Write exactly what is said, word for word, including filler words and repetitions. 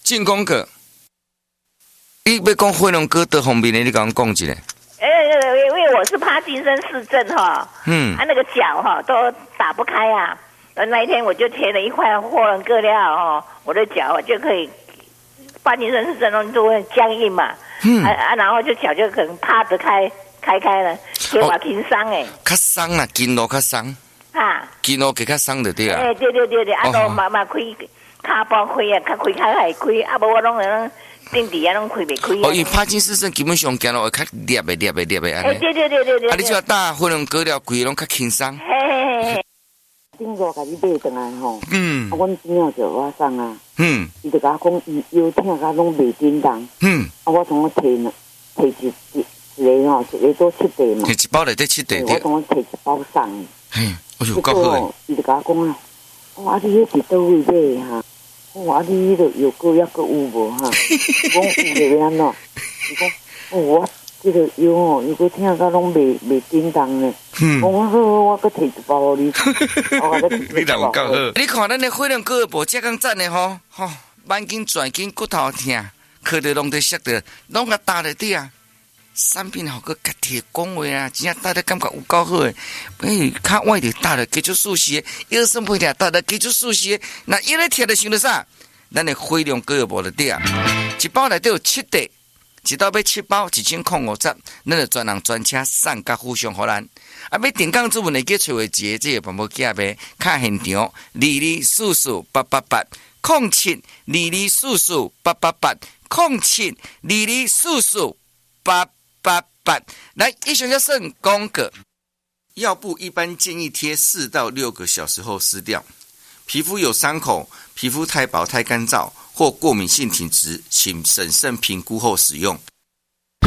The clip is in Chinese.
进攻哥，你要讲火龙哥的方面的，你跟我讲一下。 哎、欸，因为我是帕金森氏症哈，嗯，他、啊、那个脚哈都打不开啊。那一天我就贴了一块火龙哥料哈，我的脚就可以，帕金森氏症就会僵硬嘛，嗯啊啊，然后就脚就可能趴着开开开了，结果轻伤哎， 较伤啦，筋络较伤，哈，筋络给较伤就对啊。 哎、欸，对对对对，啊都嘛嘛开骹包开啊，较开开还开，啊无我拢能。定底啊，拢开袂开啊！ 哦，因为帕金森症基本上行路会较裂的、裂的、裂的安尼。 哎，对对对对对。 啊，你只要打火龙果了，规拢较轻松。 嘿嘿嘿。 顶座甲你买转来吼，嗯，啊，阮姊妹就我送啊，嗯，伊就甲我讲，伊腰疼甲拢袂叮当，嗯，啊，我从我摕呢，摕一一一个吼，一个做七袋嘛， 摕一包内底七袋， 我从我摕一包送。 嘿，哎呦，够好诶！ 伊就甲我讲啊，我啊，你迄伫倒位买哈？我你迄个药膏抑阁有无哈？讲有要安怎？伊讲哦，我这个药哦，如果听甲拢袂袂叮当呢。嗯。我好，我阁摕一包你。 你人有够好。你看咱的火龙果无遮咁赞的吼，吼，慢筋、转筋、骨头疼，靠着拢得摔着，拢甲打在底啊。产品好个家己讲话啊，真正打得感觉有够好诶！哎，较歪着打了，继续舒适；腰酸背痛打了，继续舒适。那腰咧疼着想着啥？咱的火龙果无得底啊！一包内底有七袋，一包买七包，一千块五十，咱就专人专车送甲互相互咱。啊，要订购主文会记找位一个这个办无寄呗，卡现场二二四四八八八，空七二二四四八八八，空七二二四四八。八八来，以上就剩公个。药布一般建议贴四到六个小时后撕掉。皮肤有伤口、皮肤太薄、太干燥或过敏性体质，请审慎评估后使用。